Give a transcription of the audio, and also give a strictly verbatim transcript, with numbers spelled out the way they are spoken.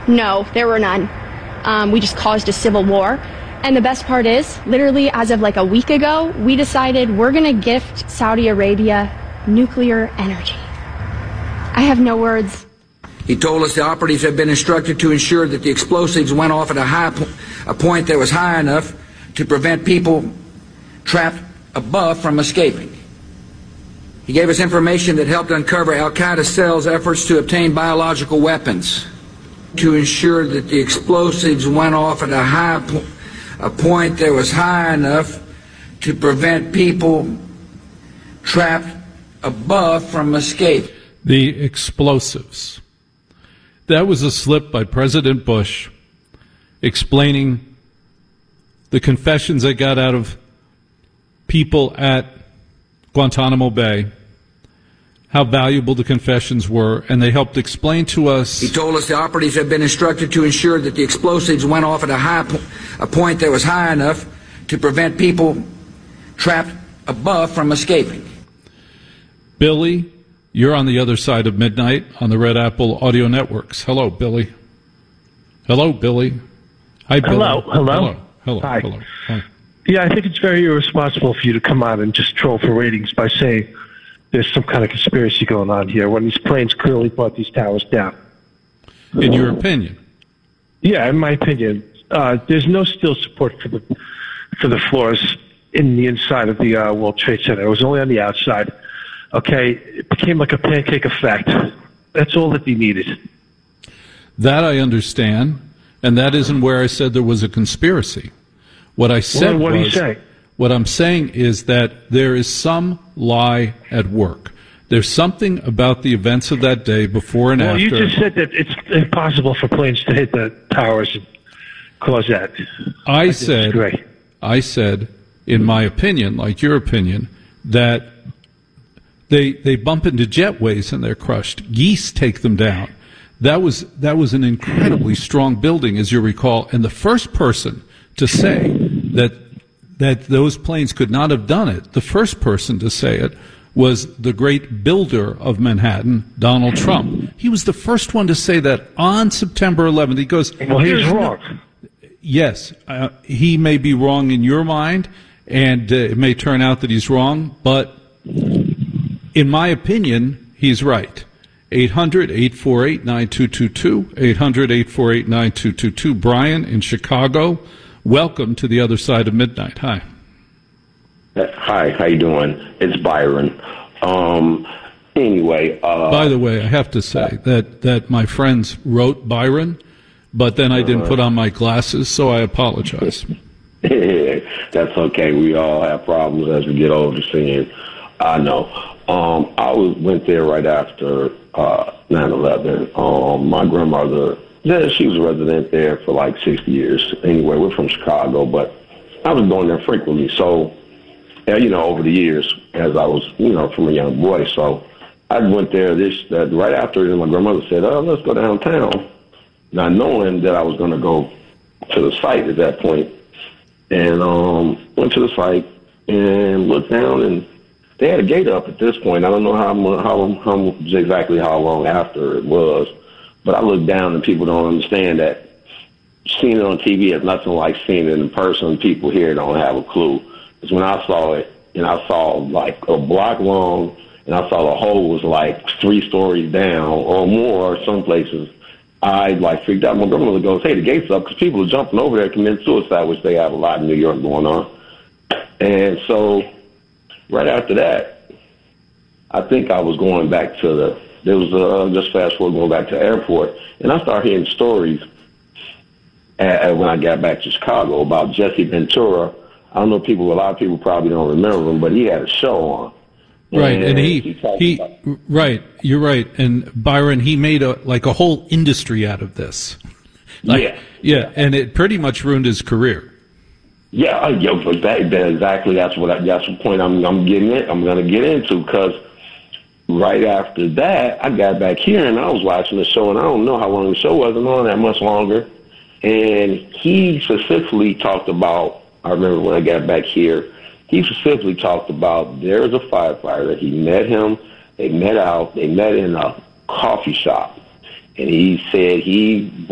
No, there were none. Um, we just caused a civil war. And the best part is, literally as of like a week ago, we decided we're going to gift Saudi Arabia nuclear energy. I have no words. He told us the operatives had been instructed to ensure that the explosives went off at a high po- a point that was high enough to prevent people trapped above from escaping. He gave us information that helped uncover al-Qaeda cells' efforts to obtain biological weapons, to ensure that the explosives went off at a high po- a point that was high enough to prevent people trapped above from escape. The explosives. That was a slip by President Bush explaining the confessions they got out of people at Guantanamo Bay, how valuable the confessions were, and they helped explain to us. He told us the operatives had been instructed to ensure that the explosives went off at a high po- a point that was high enough to prevent people trapped above from escaping. Billy, you're on the other side of midnight on the Red Apple Audio Networks. Hello, Billy. Hello, Billy. Hi, Billy. Hello. Hello. Hello. Hello. Hi. Hello. Hi. Yeah, I think it's very irresponsible for you to come out and just troll for ratings by saying there's some kind of conspiracy going on here when these planes clearly brought these towers down. In your opinion? Yeah, in my opinion, uh, there's no still support for the for the floors in the inside of the uh, World Trade Center. It was only on the outside. Okay, it became like a pancake effect. That's all that they needed. That I understand, and that isn't where I said there was a conspiracy. What I said well, what was, do you say? What I'm saying is that there is some lie at work. There's something about the events of that day before and well, after. Well, you just said that it's impossible for planes to hit the towers and cause that. I, I said, disagree. I said, in my opinion, like your opinion, that they they bump into jetways and they're crushed. Geese take them down. That was that was an incredibly strong building, as you recall. And the first person to say that that those planes could not have done it, the first person to say it was the great builder of Manhattan, Donald Trump. He was the first one to say that on September eleventh. He goes, well, he's wrong. No. Yes, uh, he may be wrong in your mind, and uh, it may turn out that he's wrong, but in my opinion, he's right. eight hundred, eight four eight, nine two two two, eight hundred, eight four eight, nine two two two. Brian in Chicago, welcome to the other side of midnight. Hi. Hi, how you doing? It's Byron. Um, anyway. Uh, By the way, I have to say that, that my friends wrote Byron, but then I didn't uh, put on my glasses, so I apologize. That's okay. We all have problems as we get older seeing. I know. Um, I was, went there right after uh, nine eleven. Um, my grandmother, yeah, she was a resident there for like sixty years. Anyway, we're from Chicago, but I was going there frequently. So, uh, you know, over the years, as I was, you know, from a young boy. So I went there this uh, right after, and my grandmother said, oh, let's go downtown. Not knowing that I was going to go to the site at that point. And um, went to the site and looked down, and they had a gate up at this point. I don't know how how, how exactly how long after it was, but I looked down, and people don't understand that seeing it on T V is nothing like seeing it in person. People here don't have a clue. Because when I saw it, and I saw like a block long, and I saw the hole was like three stories down or more, some places, I like freaked out. My grandmother goes, hey, the gate's up, because people are jumping over there committing suicide, which they have a lot in New York going on. And so right after that, I think I was going back to the, there was uh, just fast forward going back to the airport, and I started hearing stories uh, when I got back to Chicago about Jesse Ventura. I don't know people, a lot of people probably don't remember him, but he had a show on. Right, and, and he, he, he about- right, you're right. And Byron, he made a, like a whole industry out of this. Like, yeah. Yeah, and it pretty much ruined his career. Yeah, yeah, but that, that exactly, that's what I, that's the point I'm, I'm getting it. I'm going to get into, because right after that, I got back here and I was watching the show, and I don't know how long the show wasn't on that much longer. And he specifically talked about, I remember when I got back here, he specifically talked about there's a firefighter that he met him, they met out, they met in a coffee shop, and he said he